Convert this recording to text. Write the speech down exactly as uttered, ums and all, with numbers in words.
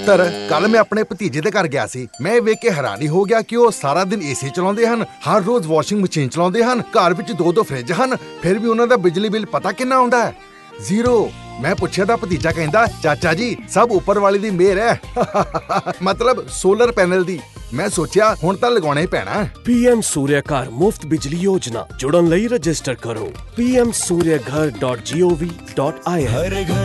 ਪੁੱਤਰ ਕੱਲ ਮੈਂ ਆਪਣੇ ਭਤੀਜੇ ਦੇ ਘਰ ਗਿਆ ਸੀ। ਮੈਂ ਵੇਖ ਕੇ ਹੈਰਾਨੀ ਹੋ ਗਿਆ ਕਿ ਉਹ ਸਾਰਾ ਦਿਨ ਏਸੀ ਚਲਾਉਂਦੇ ਹਨ, ਹਰ ਰੋਜ਼ ਵਾਸ਼ਿੰਗ ਮਸ਼ੀਨ ਚਲਾਉਂਦੇ ਹਨ, ਘਰ ਵਿੱਚ ਦੋ ਦੋ ਫਰਿੱਜ ਹਨ, ਫਿਰ ਵੀ ਉਹਨਾਂ ਦਾ ਬਿਜਲੀ ਬਿੱਲ ਪਤਾ ਕਿੰਨਾ ਆਉਂਦਾ ਹੈ? ਜ਼ੀਰੋ। ਮੈਂ ਪੁੱਛਿਆ ਤਾਂ ਭਤੀਜਾ ਕਹਿੰਦਾ, ਚਾਚਾ ਜੀ ਸਭ ਉੱਪਰ ਵਾਲੀ ਦੀ ਮਿਹਰ ਹੈ। ਮਤਲਬ ਸੋਲਰ ਪੈਨਲ ਦੀ। ਮੈਂ ਸੋਚਿਆ ਹੁਣ ਤਾਂ ਲਗਾਉਣਾ ਹੀ ਪੈਣਾ। ਪੀਐਮ ਸੂਰਿਆ ਘਰ ਮੁਫਤ ਬਿਜਲੀ ਯੋਜਨਾ। ਜੁੜਨ ਲਈ ਰਜਿਸਟਰ ਕਰੋ ਪੀ ਐਮ ਸੂਰਿਆ ਘਰ ਡਾਟ ਜੀ ਓ ਵੀ ਡਾਟ ਆਈ ਐਨ।